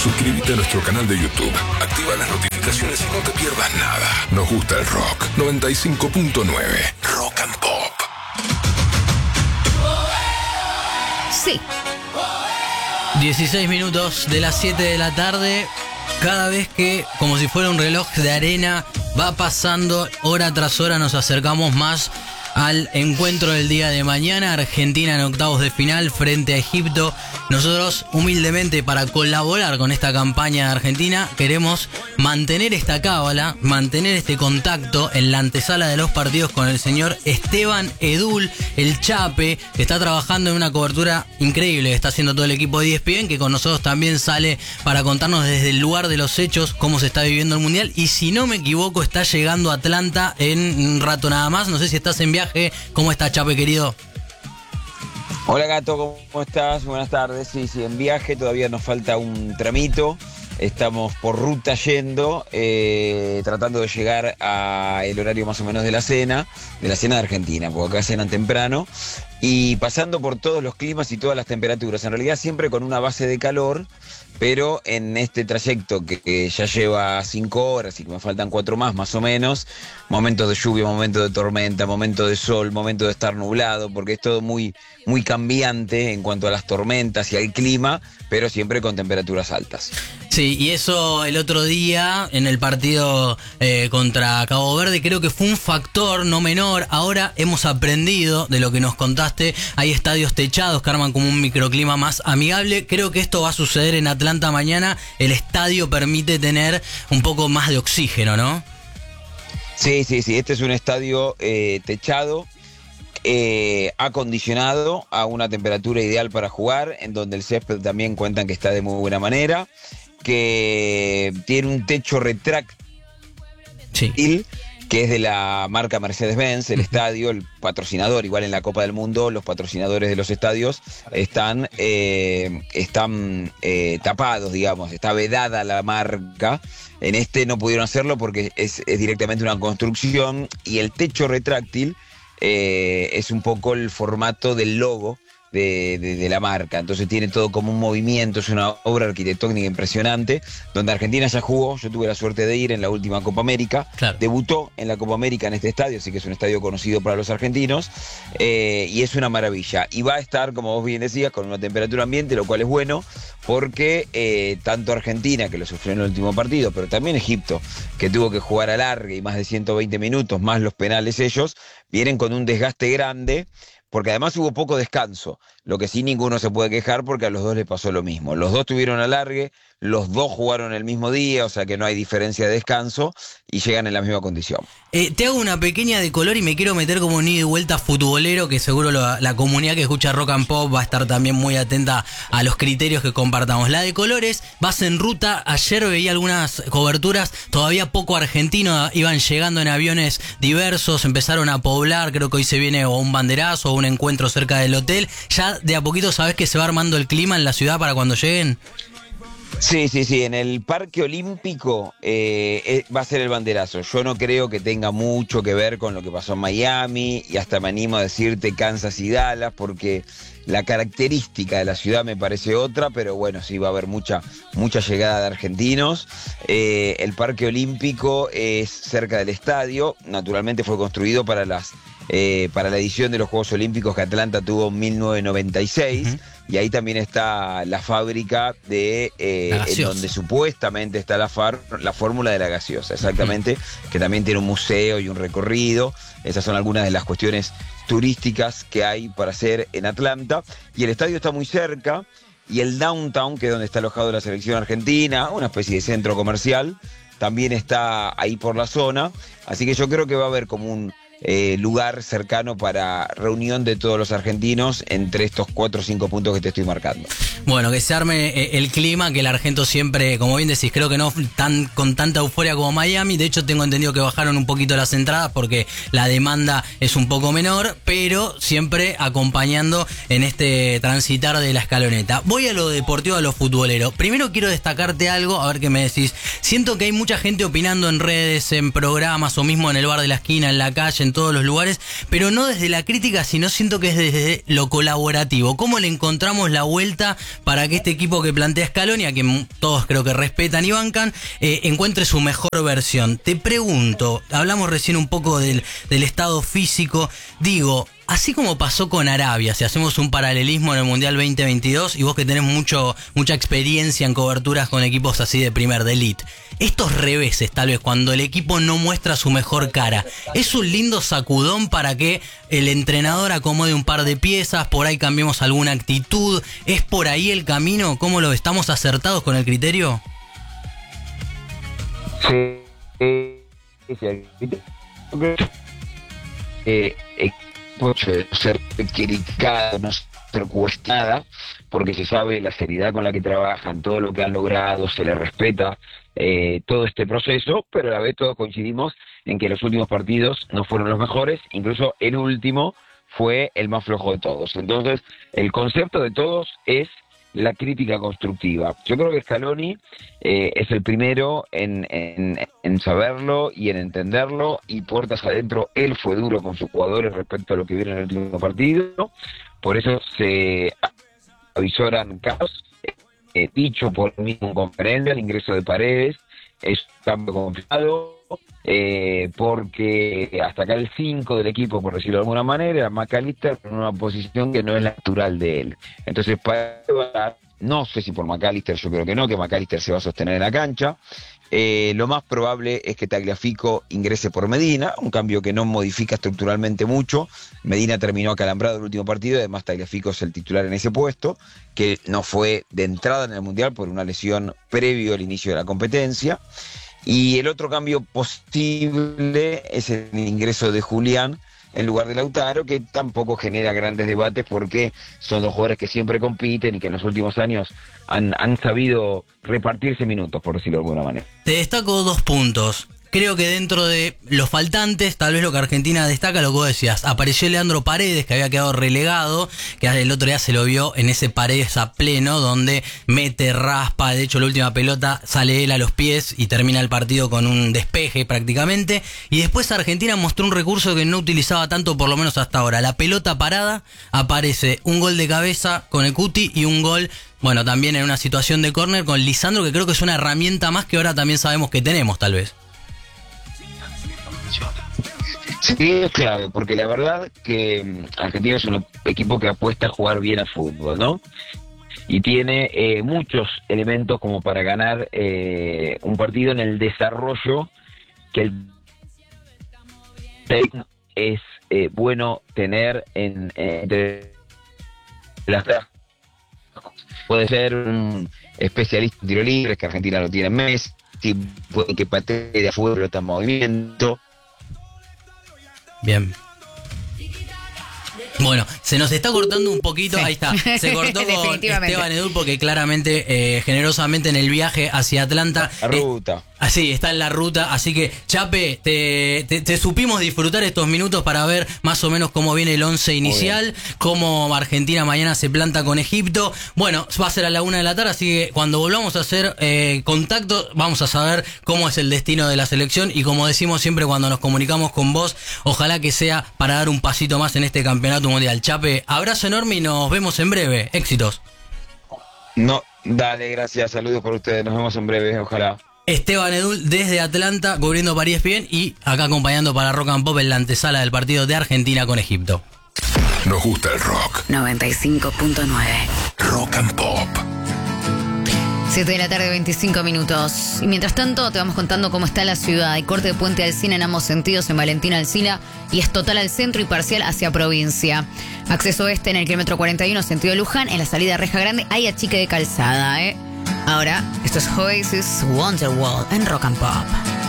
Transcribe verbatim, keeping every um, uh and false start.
Suscríbete a nuestro canal de YouTube, activa las notificaciones y no te pierdas nada. Nos gusta el rock. noventa y cinco punto nueve Rock and Pop. Sí. dieciséis minutos de las siete de la tarde. Cada vez que, como si fuera un reloj de arena, va pasando hora tras hora, nos acercamos más al encuentro del día de mañana. Argentina en octavos de final frente a Egipto. Nosotros, humildemente, para colaborar con esta campaña de Argentina, queremos mantener esta cábala, mantener este contacto en la antesala de los partidos con el señor Esteban Edul, el Chape, que está trabajando en una cobertura increíble que está haciendo todo el equipo de E S P N, que con nosotros también sale para contarnos desde el lugar de los hechos cómo se está viviendo el Mundial. Y si no me equivoco, está llegando a Atlanta en un rato nada más. No sé si estás en viaje. ¿Cómo está, Chape, querido? Hola, Gato, ¿cómo estás? Buenas tardes. Sí, sí, en viaje, todavía nos falta un tramito. Estamos por ruta yendo, eh, tratando de llegar al horario más o menos de la cena, de la cena de Argentina, porque acá cenan temprano, y pasando por todos los climas y todas las temperaturas. En realidad siempre con una base de calor, pero en este trayecto que, que ya lleva cinco horas y que me faltan cuatro más, más o menos, momentos de lluvia, momentos de tormenta, momentos de sol, momentos de estar nublado, porque es todo muy, muy cambiante en cuanto a las tormentas y al clima, pero siempre con temperaturas altas. Sí, y eso el otro día en el partido eh, contra Cabo Verde creo que fue un factor no menor. Ahora hemos aprendido de lo que nos contaste. Hay estadios techados que arman como un microclima más amigable. Creo que esto va a suceder en Atlanta mañana. El estadio permite tener un poco más de oxígeno, ¿no? Sí, sí, sí. Este es un estadio eh, techado, eh, acondicionado a una temperatura ideal para jugar, en donde el césped también cuentan que está de muy buena manera, que tiene un techo retráctil, sí, que es de la marca Mercedes-Benz, el estadio, el patrocinador. Igual en la Copa del Mundo, los patrocinadores de los estadios están, eh, están eh, tapados, digamos, está vedada la marca. En este no pudieron hacerlo porque es, es directamente una construcción, y el techo retráctil eh, es un poco el formato del logo De, de, de la marca. Entonces tiene todo como un movimiento, es una obra arquitectónica impresionante, donde Argentina ya jugó. Yo tuve la suerte de ir en la última Copa América, claro. Debutó en la Copa América en este estadio, así que es un estadio conocido para los argentinos, eh, y es una maravilla, y va a estar, como vos bien decías, con una temperatura ambiente, lo cual es bueno, porque eh, tanto Argentina, que lo sufrió en el último partido, pero también Egipto, que tuvo que jugar a largue y más de ciento veinte minutos, más los penales ellos, vienen con un desgaste grande, porque además hubo poco descanso, lo que sí ninguno se puede quejar porque a los dos les pasó lo mismo. Los dos tuvieron alargue, los dos jugaron el mismo día, o sea que no hay diferencia de descanso y llegan en la misma condición. Eh, te hago una pequeña de color y me quiero meter como un ida y vuelta futbolero, que seguro lo, la comunidad que escucha Rock and Pop va a estar también muy atenta a los criterios que compartamos. La de colores, vas en ruta. Ayer veía algunas coberturas, todavía poco argentino, iban llegando en aviones diversos, empezaron a poblar, creo que hoy se viene o un banderazo o un encuentro cerca del hotel. ¿Ya de a poquito sabés que se va armando el clima en la ciudad para cuando lleguen? Sí, sí, sí, en el Parque Olímpico eh, eh, va a ser el banderazo. Yo no creo que tenga mucho que ver con lo que pasó en Miami, y hasta me animo a decirte Kansas y Dallas, porque la característica de la ciudad me parece otra, pero bueno, sí va a haber mucha, mucha llegada de argentinos. Eh, el Parque Olímpico es cerca del estadio, naturalmente fue construido para las eh, para la edición de los Juegos Olímpicos que Atlanta tuvo en mil novecientos noventa y seis, uh-huh. Y ahí también está la fábrica de eh, en donde supuestamente está la, far, la fórmula de la gaseosa, exactamente, uh-huh. Que también tiene un museo y un recorrido. Esas son algunas de las cuestiones turísticas que hay para hacer en Atlanta, y el estadio está muy cerca, y el downtown, que es donde está alojado la selección argentina, una especie de centro comercial, también está ahí por la zona, así que yo creo que va a haber como un eh, lugar cercano para reunión de todos los argentinos entre estos cuatro o cinco puntos que te estoy marcando. Bueno, que se arme el clima, que el argento siempre, como bien decís, creo que no tan con tanta euforia como Miami. De hecho, tengo entendido que bajaron un poquito las entradas porque la demanda es un poco menor, pero siempre acompañando en este transitar de la escaloneta. Voy a lo deportivo, a lo futbolero. Primero quiero destacarte algo, a ver qué me decís. Siento que hay mucha gente opinando en redes, en programas o mismo en el bar de la esquina, en la calle, en todos los lugares, pero no desde la crítica, sino siento que es desde lo colaborativo. ¿Cómo le encontramos la vuelta para que este equipo que plantea Scaloni, a quien todos creo que respetan y bancan, eh, encuentre su mejor versión? Te pregunto, hablamos recién un poco del, del estado físico, digo, así como pasó con Arabia, si hacemos un paralelismo en el Mundial veinte veintidós, y vos que tenés mucho mucha experiencia en coberturas con equipos así de primer, de elite, estos reveses tal vez cuando el equipo no muestra su mejor cara, ¿es un lindo sacudón para que el entrenador acomode un par de piezas, por ahí cambiemos alguna actitud? ¿Es por ahí el camino? ¿Cómo lo estamos acertados con el criterio? Sí, eh, eh, eh, puede ser criticada, no ser cuestionada, porque se sabe la seriedad con la que trabajan, todo lo que han logrado, se les respeta eh, todo este proceso, pero a la vez todos coincidimos en que los últimos partidos no fueron los mejores, incluso el último fue el más flojo de todos. Entonces, el concepto de todos es la crítica constructiva. Yo creo que Scaloni eh, es el primero en, en, en saberlo y en entenderlo, y puertas adentro él fue duro con sus jugadores respecto a lo que vieron en el último partido, por eso se avisoran casos, eh, dicho por el mismo en conferencia, el ingreso de Paredes es un cambio confiado, eh, porque hasta acá el cinco del equipo, por decirlo de alguna manera, era McAllister en una posición que no es la natural de él. Entonces, para, no sé si por McAllister, yo creo que no, que McAllister se va a sostener en la cancha. Eh, lo más probable es que Tagliafico ingrese por Medina, un cambio que no modifica estructuralmente mucho. Medina terminó acalambrado el último partido, además Tagliafico es el titular en ese puesto, que no fue de entrada en el Mundial por una lesión previo al inicio de la competencia. Y el otro cambio posible es el ingreso de Julián en lugar de Lautaro, que tampoco genera grandes debates porque son dos jugadores que siempre compiten y que en los últimos años han, han sabido repartirse minutos, por decirlo de alguna manera. Te destaco dos puntos. Creo que dentro de los faltantes, tal vez lo que Argentina destaca, lo que vos decías, apareció Leandro Paredes, que había quedado relegado, que el otro día se lo vio en ese Paredes a pleno, donde mete, raspa, de hecho la última pelota sale él a los pies y termina el partido con un despeje prácticamente, y después Argentina mostró un recurso que no utilizaba tanto, por lo menos hasta ahora, la pelota parada, aparece un gol de cabeza con el Cuti y un gol, bueno, también en una situación de córner con Lisandro, que creo que es una herramienta más que ahora también sabemos que tenemos, tal vez. Sí, es clave, porque la verdad que Argentina es un equipo que apuesta a jugar bien al fútbol, ¿no? Y tiene eh, muchos elementos como para ganar eh, un partido en el desarrollo que el técnico es eh, bueno tener en, entre las... Puede ser un especialista en tiro libre, que Argentina lo tiene en Messi, puede que patee de afuera, pero está en movimiento. Bien. Bueno, se nos está cortando un poquito, sí. Ahí está, se cortó con Esteban Edul porque claramente, eh, generosamente en el viaje hacia Atlanta... La ruta. Eh, así, está en la ruta, así que, Chape, te, te, te supimos disfrutar estos minutos para ver más o menos cómo viene el once inicial, cómo Argentina mañana se planta con Egipto. Bueno, va a ser a la una de la tarde, así que cuando volvamos a hacer eh, contacto, vamos a saber cómo es el destino de la selección, y como decimos siempre cuando nos comunicamos con vos, ojalá que sea para dar un pasito más en este campeonato mundial. Chape, abrazo enorme y nos vemos en breve. Éxitos. No, dale, gracias, saludos por ustedes, nos vemos en breve, ojalá. Esteban Edul desde Atlanta, cubriendo para E S P N y acá acompañando para Rock and Pop en la antesala del partido de Argentina con Egipto. Nos gusta el rock. noventa y cinco punto nueve. Rock and Pop. siete de la tarde, veinticinco minutos. Y mientras tanto, te vamos contando cómo está la ciudad. Hay corte de Puente Alsina en ambos sentidos en Valentín Alsina y es total al centro y parcial hacia provincia. Acceso este en el kilómetro cuarenta y uno, sentido Luján. En la salida Reja Grande hay achique de calzada, ¿eh? Ahora, esto es Oasis Wonderwall en Rock and Pop.